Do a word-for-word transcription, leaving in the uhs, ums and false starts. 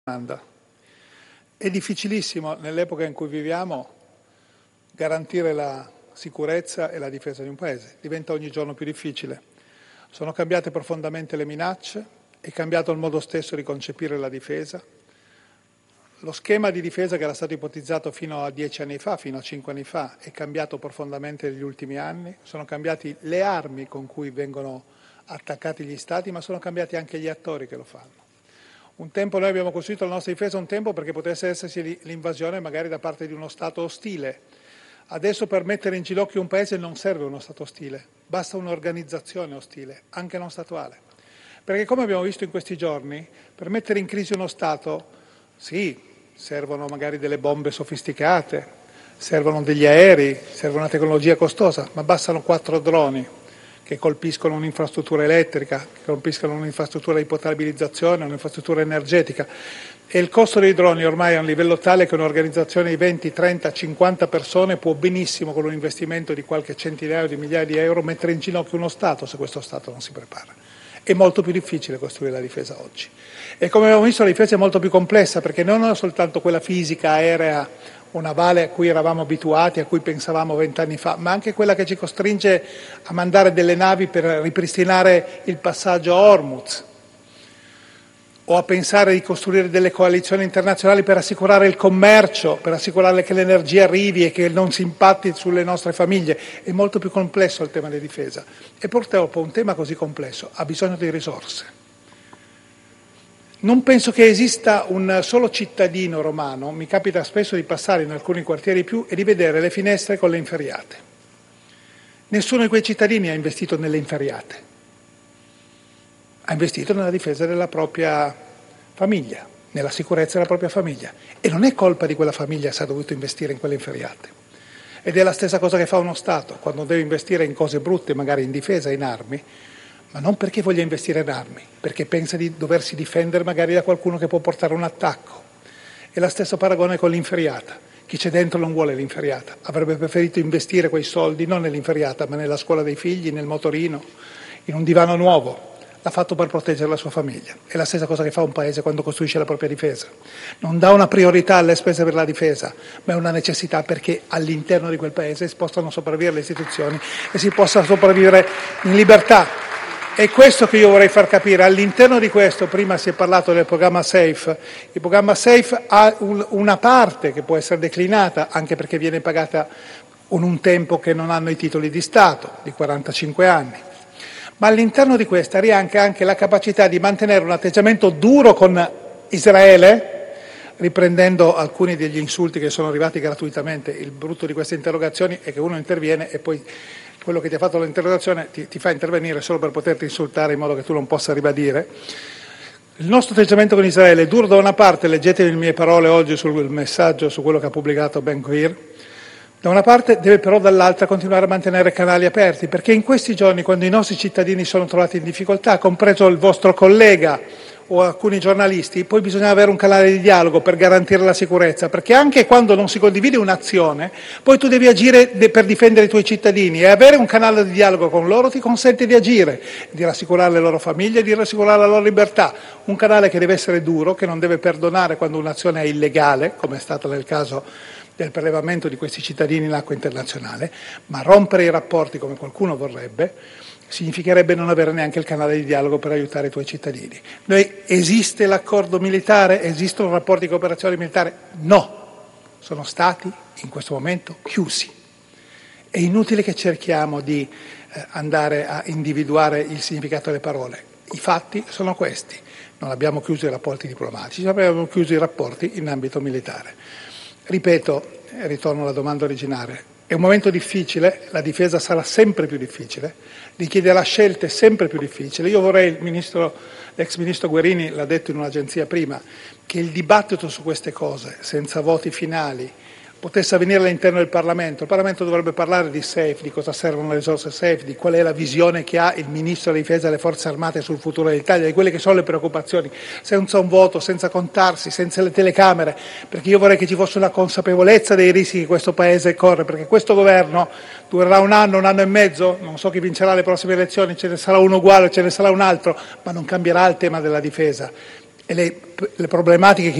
È difficilissimo nell'epoca in cui viviamo garantire la sicurezza e la difesa di un paese, diventa ogni giorno più difficile. Sono cambiate profondamente le minacce, è cambiato il modo stesso di concepire la difesa. Lo schema di difesa che era stato ipotizzato fino a dieci anni fa, fino a cinque anni fa, è cambiato profondamente negli ultimi anni. Sono cambiati le armi con cui vengono attaccati gli Stati, ma sono cambiati anche gli attori che lo fanno. Un tempo noi abbiamo costruito la nostra difesa un tempo perché potesse esserci l'invasione magari da parte di uno Stato ostile. Adesso per mettere in ginocchio un paese non serve uno Stato ostile, basta un'organizzazione ostile, anche non statuale. Perché come abbiamo visto in questi giorni, per mettere in crisi uno Stato, sì, servono magari delle bombe sofisticate, servono degli aerei, serve una tecnologia costosa, ma bastano quattro droni che colpiscono un'infrastruttura elettrica, che colpiscono un'infrastruttura di potabilizzazione, un'infrastruttura energetica. E il costo dei droni ormai è a un livello tale che un'organizzazione di venti, trenta, cinquanta persone può benissimo, con un investimento di qualche centinaio di migliaia di euro, mettere in ginocchio uno Stato se questo Stato non si prepara. È molto più difficile costruire la difesa oggi. E come abbiamo visto la difesa è molto più complessa, perché non è soltanto quella fisica, aerea o navale a cui eravamo abituati, a cui pensavamo vent'anni fa, ma anche quella che ci costringe a mandare delle navi per ripristinare il passaggio a Hormuz, o a pensare di costruire delle coalizioni internazionali per assicurare il commercio, per assicurare che l'energia arrivi e che non si impatti sulle nostre famiglie. È molto più complesso il tema della difesa e purtroppo un tema così complesso ha bisogno di risorse. Non penso che esista un solo cittadino romano, mi capita spesso di passare in alcuni quartieri più e di vedere le finestre con le inferriate. Nessuno di quei cittadini ha investito nelle inferriate, ha investito nella difesa della propria famiglia, nella sicurezza della propria famiglia. E non è colpa di quella famiglia se ha dovuto investire in quelle inferriate. Ed è la stessa cosa che fa uno Stato, quando deve investire in cose brutte, magari in difesa, in armi, ma non perché voglia investire in armi, perché pensa di doversi difendere magari da qualcuno che può portare un attacco. È la stessa paragone con l'inferriata. Chi c'è dentro non vuole l'inferriata, avrebbe preferito investire quei soldi non nell'inferriata, ma nella scuola dei figli, nel motorino, in un divano nuovo. L'ha fatto per proteggere la sua famiglia. È la stessa cosa che fa un paese quando costruisce la propria difesa. Non dà una priorità alle spese per la difesa, ma è una necessità perché all'interno di quel paese possano sopravvivere le istituzioni e si possa sopravvivere in libertà. È questo che io vorrei far capire. All'interno di questo, prima si è parlato del programma SAFE, il programma SAFE ha un, una parte che può essere declinata, anche perché viene pagata con un tempo che non hanno i titoli di Stato, di quarantacinque anni. Ma all'interno di questa rientra anche la capacità di mantenere un atteggiamento duro con Israele, riprendendo alcuni degli insulti che sono arrivati gratuitamente. Il brutto di queste interrogazioni è che uno interviene e poi quello che ti ha fatto l'interrogazione ti, ti fa intervenire solo per poterti insultare in modo che tu non possa ribadire. Il nostro atteggiamento con Israele è duro da una parte, leggetevi le mie parole oggi sul messaggio, su quello che ha pubblicato Ben Gvir, da una parte deve però dall'altra continuare a mantenere canali aperti, perché in questi giorni, quando i nostri cittadini sono trovati in difficoltà, compreso il vostro collega o alcuni giornalisti, poi bisogna avere un canale di dialogo per garantire la sicurezza, perché anche quando non si condivide un'azione, poi tu devi agire per difendere i tuoi cittadini e avere un canale di dialogo con loro ti consente di agire, di rassicurare le loro famiglie, di rassicurare la loro libertà. Un canale che deve essere duro, che non deve perdonare quando un'azione è illegale, come è stato nel caso del prelevamento di questi cittadini in acqua internazionale, ma rompere i rapporti come qualcuno vorrebbe significherebbe non avere neanche il canale di dialogo per aiutare i tuoi cittadini. Noi, esiste l'accordo militare? Esistono rapporti di cooperazione militare? No, sono stati in questo momento chiusi. È inutile che cerchiamo di eh, andare a individuare il significato delle parole. I fatti sono questi. Non abbiamo chiuso i rapporti diplomatici, abbiamo chiuso i rapporti in ambito militare. Ripeto, ritorno alla domanda originale, è un momento difficile, la difesa sarà sempre più difficile, richiederà scelte sempre più difficili. Io vorrei, il ministro, l'ex ministro Guerini l'ha detto in un'agenzia prima, che il dibattito su queste cose, senza voti finali, potesse avvenire all'interno del Parlamento. Il Parlamento dovrebbe parlare di SAFE, di cosa servono le risorse SAFE, di qual è la visione che ha il Ministro della Difesa e delle Forze Armate sul futuro dell'Italia, di quelle che sono le preoccupazioni, senza un voto, senza contarsi, senza le telecamere, perché io vorrei che ci fosse una consapevolezza dei rischi che questo Paese corre, perché questo governo durerà un anno, un anno e mezzo, non so chi vincerà le prossime elezioni, ce ne sarà uno uguale, ce ne sarà un altro, ma non cambierà il tema della difesa. e le, le problematiche che